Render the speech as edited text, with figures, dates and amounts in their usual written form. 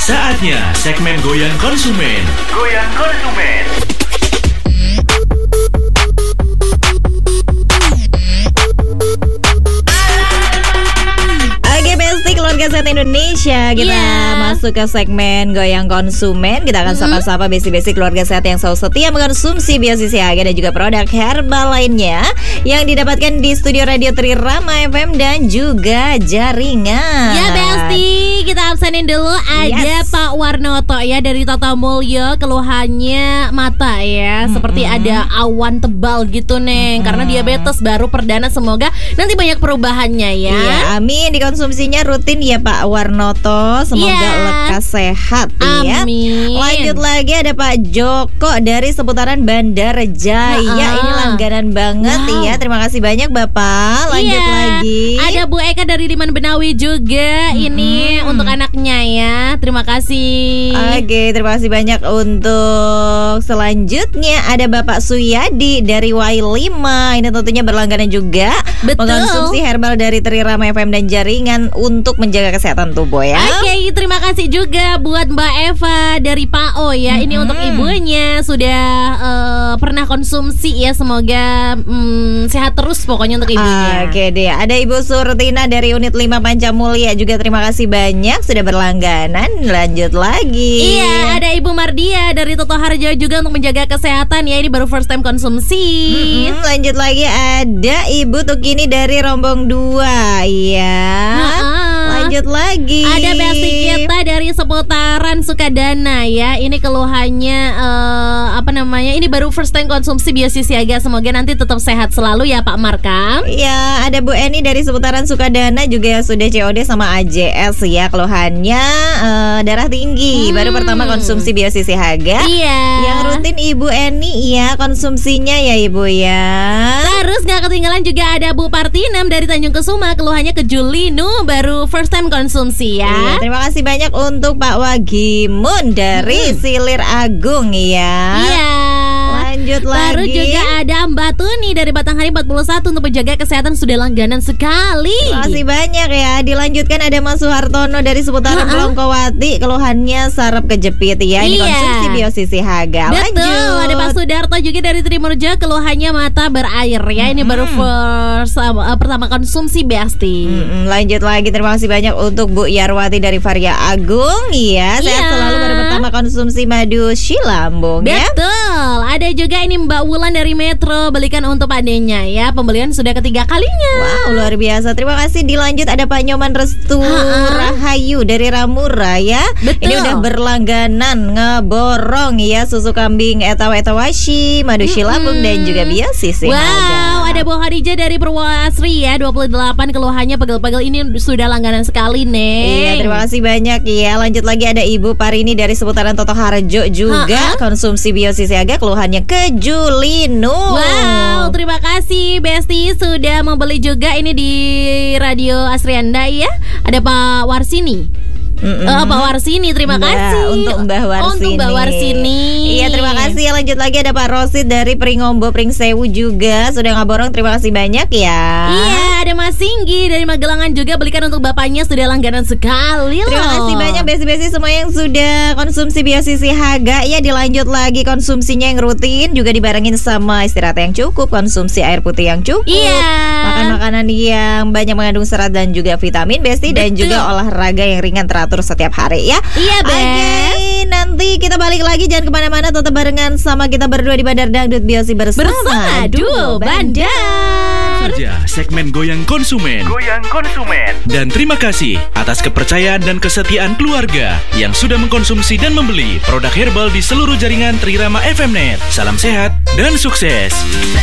Saatnya segmen Goyang Konsumen. Goyang Konsumen. Keluarga Sehat Indonesia, kita masuk ke segmen Goyang Konsumen. Kita akan sapa-sapa besi-besi keluarga sehat yang selalu setia mengkonsumsi Biosisi Haga dan juga produk herbal lainnya yang didapatkan di studio Radio Trirama FM dan juga jaringan. Ya Besti, kita absenin dulu ada Pak Warnoto ya dari Tata Mulyo. Keluhannya mata ya, seperti ada awan tebal gitu Neng, karena diabetes baru perdana. Semoga nanti banyak perubahannya ya. Iya, amin. Dikonsumsinya rutin ya Pak Warnoto. Semoga lekas sehat ya. Amin. Lanjut lagi ada Pak Joko dari seputaran Bandar Jaya. Ini langganan banget ya. Terima kasih banyak Bapak. Lanjut lagi. Ada Bu Eka dari Liman Benawi juga. Ini untuk anaknya ya. Terima kasih. Oke, terima kasih banyak. Untuk selanjutnya ada Bapak Suyadi dari Y5. Ini tentunya berlangganan juga. Betul. Mengkonsumsi herbal dari Trirama FM dan jaringan untuk menjaga kesehatan tubuh ya. Oke, terima kasih juga buat Mbak Eva dari PAO ya. Ini untuk ibunya sudah pernah konsumsi ya. Semoga sehat terus pokoknya untuk ibunya. Oke deh, ada Ibu Surtina dari unit 5 Pancamulya juga. Terima kasih banyak sudah berlangganan. Lanjut lagi. Iya, ada Ibu Mardia dari Toto Harjo juga untuk menjaga kesehatan ya. Ini baru first time konsumsi. Lanjut lagi ada Ibu Tukini dari Rombong 2. Iya. Lanjut lagi. Ada Besti kita dari seputaran Sukadana ya. Ini keluhannya ini baru first time konsumsi Biosisi Haga. Semoga nanti tetap sehat selalu ya Pak Markam. Iya, ada Bu Eni dari seputaran Sukadana juga sudah COD sama AJS ya. Keluhannya darah tinggi. Baru pertama konsumsi Biosisi Haga. Iya. Yang rutin Ibu Eni ya konsumsinya ya Ibu ya. Terus gak ketinggalan juga ada Bu Partinem dari Tanjung Kesuma. Keluhannya kejulinu, baru first time konsumsi ya. Iya, terima kasih banyak untuk Pak Wagimun dari Silir Agung ya. Iya. Lanjut lagi. Baru juga ada Mbak Tuni dari Batanghari 41 untuk menjaga kesehatan sudah langganan sekali. Terima kasih banyak ya. Dilanjutkan ada Mas Suhartono dari seputaran Pelongkowati. Keluhannya saraf kejepit ya. Ini konsumsi Biosisi Haga. Betul. Lanjut. Ada Pak Sudarto juga dari Trimurjo. Keluhannya mata berair ya. Ini baru pertama konsumsi Besti. Lanjut lagi. Terima kasih banyak untuk Bu Yarwati dari Varia Agung. Iya. Sehat selalu baru pertama konsumsi madu Shilambung ya. Betul. Ada juga ini Mbak Wulan dari Metro, belikan untuk adenya ya. Pembelian sudah ketiga kalinya. Wow, luar biasa. Terima kasih. Dilanjut ada Pak Nyoman Restu Rahayu dari Ramura ya. Betul. Ini udah berlangganan ngeborong ya susu kambing etawashi, madu Shilambung dan juga Biosisi Haga. Wow, ada Bu Hadijah dari Purwoasri ya, 28. Keluhannya pegel-pegel, ini sudah langganan sekali nih. Iya, terima kasih banyak ya. Lanjut lagi ada Ibu Parini dari seputaran Toto Harjo juga konsumsi Biosisi Haga. Keluhannya kejulinu. Wow, terima kasih Besti sudah membeli juga ini di Radio Asrianda ya. Ada Pak Warsini. Pak Warsini, terima kasih untuk Mbah Warsini. Untuk Mbah Warsini. Iya, terima kasih. Lanjut lagi ada Pak Rosid dari Pringombo Pringsewu juga sudah ngaborong. Terima kasih banyak ya. Iya, ada Mas Singgi dari Magelangan juga, belikan untuk bapaknya, sudah langganan sekali loh. Terima kasih banyak besi-besi semua yang sudah konsumsi Biosisi Haga. Ya, dilanjut lagi konsumsinya yang rutin juga dibarengin sama istirahat yang cukup, konsumsi air putih yang cukup. Iya. Makan makanan yang banyak mengandung serat dan juga vitamin Besti. Dan juga olahraga yang ringan teratur setiap hari ya. Iya, Oke, nanti kita balik lagi, jangan kemana-mana, tetap barengan sama kita berdua di Bandar Dangdut Biosi bersama Duo Bandar. Saja segmen Goyang Konsumen. Goyang Konsumen. Dan terima kasih atas kepercayaan dan kesetiaan keluarga yang sudah mengkonsumsi dan membeli produk herbal di seluruh jaringan Trirama FM Net. Salam sehat dan sukses.